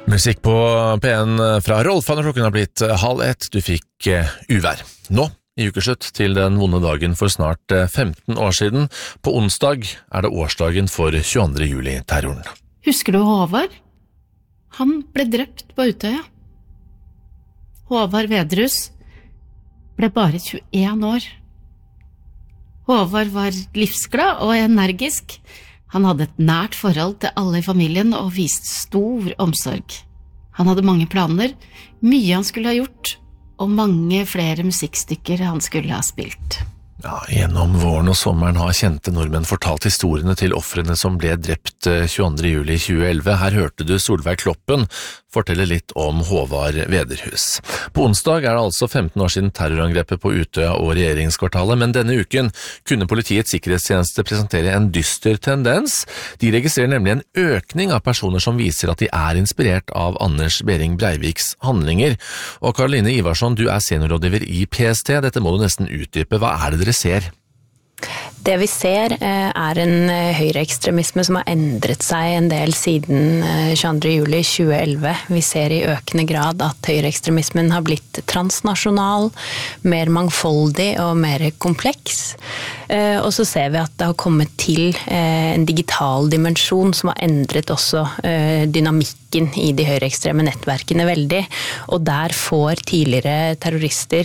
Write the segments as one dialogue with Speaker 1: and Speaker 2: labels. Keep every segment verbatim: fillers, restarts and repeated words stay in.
Speaker 1: Musikk på P en fra Rolf, når klokken har blitt halv ett. Du fikk uvær. Nå, i ukeslutt til den vonde dagen for snart femten år siden. På onsdag er det årsdagen for tjueandre juli-terroren.
Speaker 2: Husker du Håvard? Han ble drept på Utøya. Håvard Vedrus ble bare tjueen år. Håvard var livsglad og energisk. Han hadde et nært forhold til alle i familien og viste stor omsorg. Han hadde mange planer, mye han skulle ha gjort, og mange flere musikkstykker han skulle ha spilt.
Speaker 1: Ja, gjennom våren og sommeren har kjente nordmenn fortalt historiene til ofrene som ble drept tjueandre juli tjueelleve. Her hørte du Solveig Kloppen fortelle litt om Håvard Vedrus. På onsdag er det altså femten år siden terrorangrepet på Utøya og regjeringskvartalet, men denne uken kunne Politiets sikkerhetstjeneste presentere en dyster tendens. De registrerer nemlig en økning av personer som viser at de er inspirert av Anders Behring Breiviks handlinger. Og Karoline Ivarsson, du er seniorrådgiver i P S T. Dette må du nesten utdype. Hva er det dere ser?
Speaker 3: Det vi ser er en høyreekstremisme som har endret seg en del siden tjueandre juli tjueelleve. Vi ser i økende grad at høyreekstremismen har blitt transnasjonal, mer mangfoldig og mer kompleks. Og så ser vi at det har kommet til en digital dimensjon som har endret også dynamikken i de høyreekstreme nettverkene veldig. Og der får tidligere terrorister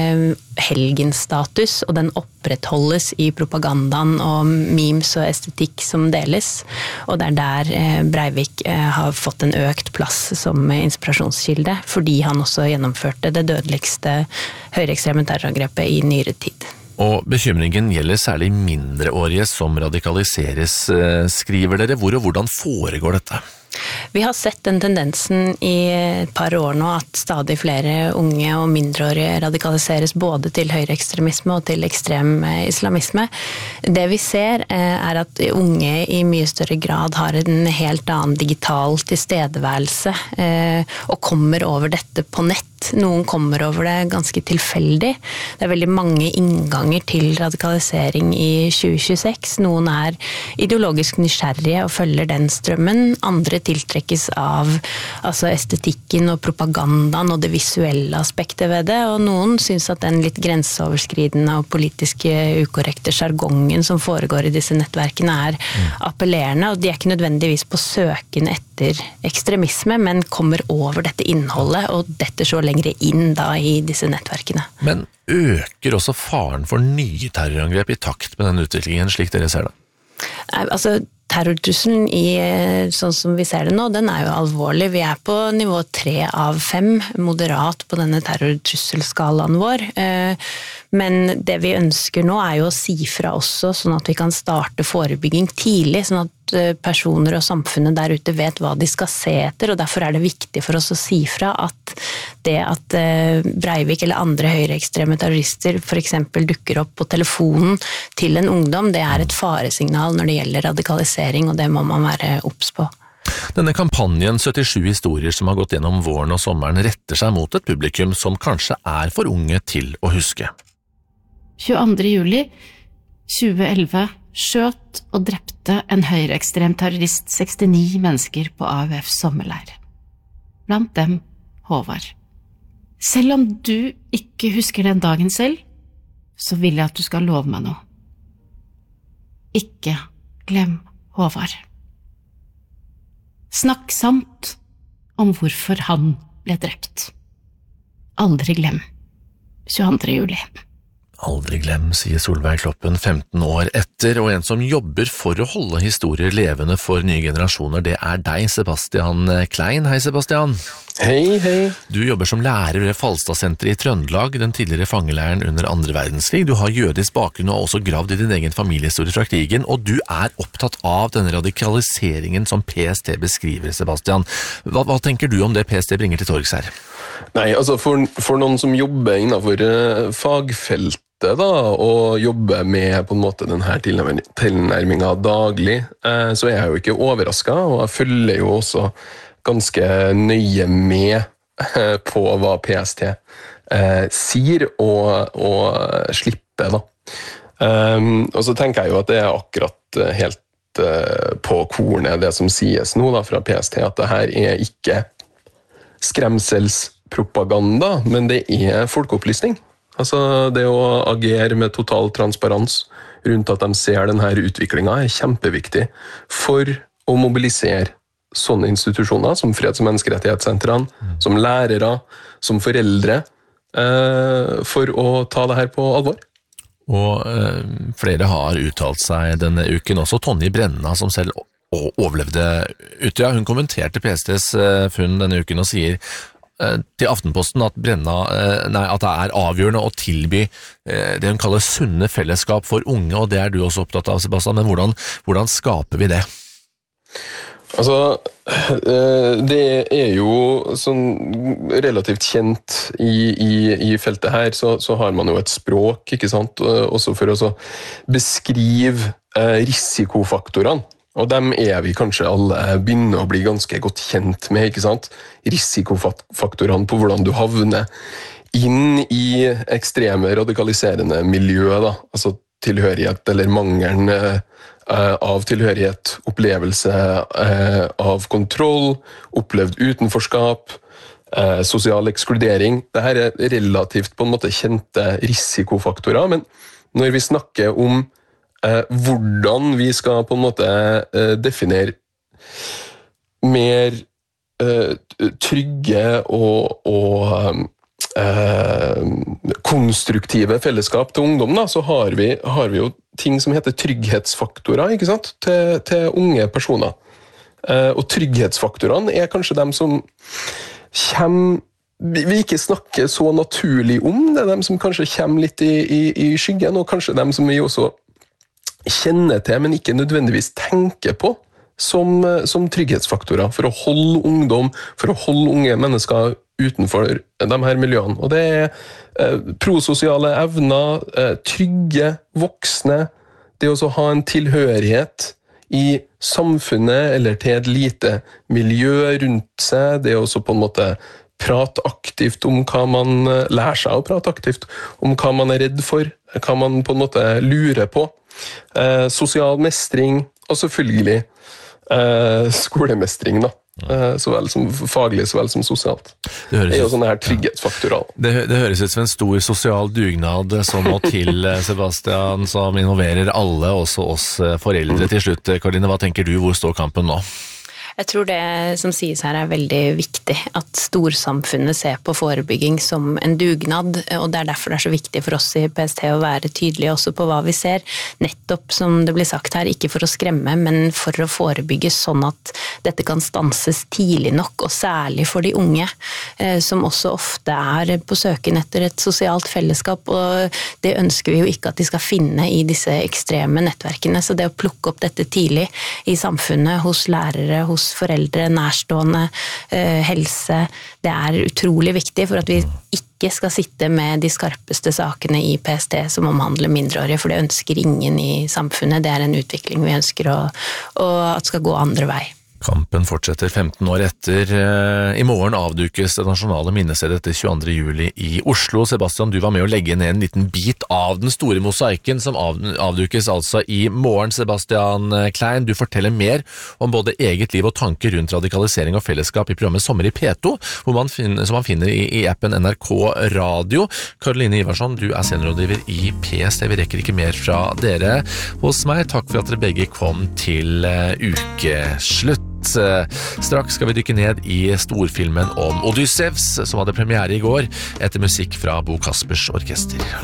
Speaker 3: helgenstatus, og den opprettholdes i propagandaen og memes og estetikk som deles. Og det er der Breivik har fått en økt plass som inspirasjonskilde, fordi han også gjennomførte det dødeligste høyreekstreme terrorangrepet i nyere tid.
Speaker 1: Og bekymringen gjelder særlig mindreårige som radikaliseres, skriver dere. Hvor og hvordan foregår dette?
Speaker 3: Vi har sett den tendensen i et par år nå at stadig flere unge og mindreårige radikaliseres både til høyreekstremisme og til ekstrem islamisme. Det vi ser er at unge i mye større grad har en helt annen digital tilstedeværelse og kommer over dette på nett. Noen kommer over det ganske tilfeldig. Det er veldig mange innganger til radikalisering i tjue tjueseks. Noen er ideologisk nysgjerrige og følger den strømmen. Andre tiltrekkes av altså estetikken og propagandaen og det visuelle aspektet ved det. Og noen synes at den litt grenseoverskridende og politiske ukorrekte jargongen som foregår i disse nettverkene er appellerende. Og de er ikke nødvendigvis på søken etter ekstremisme, men kommer over dette innholdet og dette så lengre inn da i disse nettverkene.
Speaker 1: Men øker også faren for nye terrorangrep i takt med den utviklingen, slik dere ser det?
Speaker 3: Altså, terrortrusselen i, sånn som vi ser det nå, den er jo alvorlig. Vi er på nivå tre av fem, moderat på denne terrortrusselskalaen vår. Men det vi ønsker nå er jo å si fra også, sånn at vi kan starte forebygging tidlig, sånn at personer og samfunnet der ute vet hva de skal se etter, og derfor er det viktig for oss å si fra at det at Breivik eller andre høyreekstreme terrorister for eksempel dukker opp på telefonen til en ungdom, det er et faresignal når det gjelder radikalisering, og det må man være obs på.
Speaker 1: Denne kampanjen syttisju historier som har gått gjennom våren og sommeren retter seg mot et publikum som kanskje er for unge til å huske.
Speaker 2: tjueandre juli tjueelleve skjøt og drepte en høyreekstrem terrorist sekstini mennesker på A U F sommerleir. Blant dem Håvard. Selv om du ikke husker den dagen selv, så vil jeg at du skal love meg noe. Ikke glem Håvard. Snakk sant om hvorfor han ble drept. Aldri glem tjueandre juli.
Speaker 1: Aldri glem, sier Solveig Kloppen femten år etter, og en som jobber for å holde historier levende for nye generasjoner, det er deg, Sebastian Klein. Hei, Sebastian.
Speaker 4: Hei, hei.
Speaker 1: Du jobber som lærer ved Falstadsenteret i Trøndelag, den tidligere fangeleiren under andre verdenskrig. Du har jødisk bakgrunn og har også gravd i din egen familiehistorie fra krigen, og du er opptatt av denne radikaliseringen som P S T beskriver, Sebastian. Hva, hva tenker du om det P S T bringer til torgs her?
Speaker 4: Nei, altså for, for noen som jobber innenfor uh, fagfelt, da, og jobbe med på en måte denne tilnærmingen daglig, eh, så er jeg jo ikke overrasket, og jeg følger jo også ganske nøye med eh, på hva P S T eh, sier og, og slipper. Da. Um, og så tenker jeg jo at det er akkurat helt eh, på kornet det som sies nå da, fra P S T, at det her er ikke skremselspropaganda, men det er folkeopplysning. Altså det å agere med total transparens rundt at de ser denne utviklingen er kjempeviktig for å mobilisere sånne institusjoner som freds- og menneskerettighetssentrene, som lærere, som foreldre, eh, for å ta det her på alvor.
Speaker 1: Og eh, flere har uttalt seg denne uken, også Tonje Brenna, som selv overlevde Utøya. Hun kommenterte P S T's funn denne uken og sier til Aftenposten at, Brenna, nei, at det er avgjørende å tilby det hun kaller sunne fellesskap for unge, og det er du også opptatt av, Sebastian, men hvordan, hvordan skaper vi det?
Speaker 4: Altså, det er jo sånn relativt kjent i, i, i feltet her, så, så har man jo et språk, ikke sant, også for å beskrive risikofaktorene. Og dem er vi kanskje alle begynner å bli ganske godt kjent med, ikke sant? Risikofaktorene på hvordan du havner inn i ekstreme radikaliserende miljø, da. Altså tilhørighet eller mangelen eh, av tilhørighet, opplevelse eh, av kontroll, opplevd utenforskap, eh, sosial ekskludering. Dette er relativt på en måte kjente risikofaktorer, men når vi snakker om Eh, hvordan vi skal på en måte eh, definere mer eh, trygge og, og eh, konstruktive fellesskap til ungdom, da, så har vi, har vi jo ting som heter trygghetsfaktorer, ikke sant, til, til unge personer. Eh, og trygghetsfaktorene er kanskje dem som kommer vi ikke snakker så naturlig om, det er dem som kanskje kommer litt i, i, i skyggen, og kanskje dem som vi også kjenner til, men ikke nødvendigvis tenker på som, som trygghetsfaktorer for å holde ungdom, for å holde unge mennesker utenfor de her miljøene. Og det er eh, prososiale evner, eh, trygge voksne, det å ha en tilhørighet i samfunnet eller til et lite miljø rundt seg, det å på en måte prate aktivt om hva man lærer seg å prate aktivt, om hva man er redd for, hva man på en måte lurer på. Eh, sosial mestring, og selvfølgelig eh, skolemestring, da. Eh, så vel som faglig, så vel som sosialt. Det, det er jo sånne her trygghetsfaktorer.
Speaker 1: Det, det høres ut som en stor sosial dugnad som må til, Sebastian, som involverer alle, også oss foreldre til slutt. Karoline, hva tenker du? Hvor står kampen nå?
Speaker 3: Jeg tror det som sies her er veldig viktig, at storsamfunnet ser på forebygging som en dugnad, og det er derfor det er så viktig for oss i P S T å være tydelige også på hva vi ser, nettopp som det blir sagt her, ikke for å skremme, men for å forebygge sånn at dette kan stanses tidlig nok, og særlig for de unge, som også ofte er på søken etter et sosialt fellesskap, og det ønsker vi jo ikke at de skal finne i disse ekstreme nettverkene, så det å plukke opp dette tidlig i samfunnet, hos lærere, hos foreldre, nærstående, eh, helse. Det er utrolig viktig for at vi ikke skal sitte med de skarpeste sakene i P S T som omhandler mindreårige, for det ønsker ingen i samfunnet. Det er en utvikling vi ønsker å, å, at skal gå andre vei.
Speaker 1: Kampen fortsetter femten år etter. I morgen avdukes det nasjonale minnestedet etter tjueandre juli i Oslo. Sebastian, du var med å legge ned en liten bit av den store mosaikken som avdukes altså i morgen. Sebastian Klein, du forteller mer om både eget liv og tanker rundt radikalisering og fellesskap i programmet Sommer i P to, hvor man finner, som man finner i, i appen N R K Radio. Karoline Ivarsson, du er seniorrådgiver i P S T. Vi rekker ikke mer fra dere hos meg. Takk for at dere begge kom til uh, ukeslutt. Straks skal vi dykke ned i storfilmen om Odysseus, som hadde premiere i går, etter musikk fra Bo Kaspers orkester.